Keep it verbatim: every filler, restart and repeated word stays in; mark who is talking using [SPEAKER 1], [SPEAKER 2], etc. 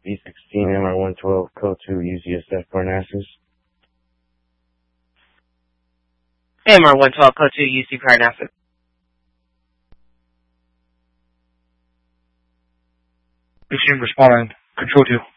[SPEAKER 1] B sixteen M R one twelve code two U C S F Parnassus.
[SPEAKER 2] M R one twelve code two U C Parnassus.
[SPEAKER 3] Machine responding. Control two.